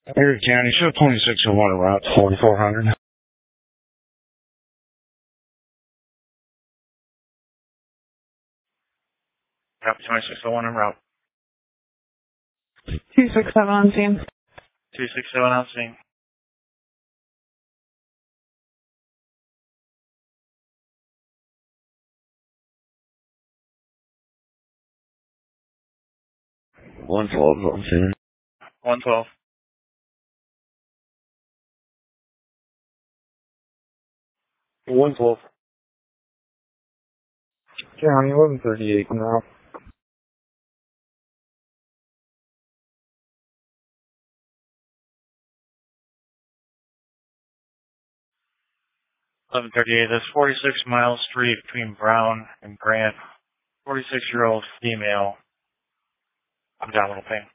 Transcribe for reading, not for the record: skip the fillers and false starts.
Erie County, show 2601 route 4400. Copy 2601 en route. 267 on scene. 267 on scene. One 12 on scene. 112. County 1138 now. That's 46 Miles Street between Brown and Grant. 46-year-old female. Abdominal pain.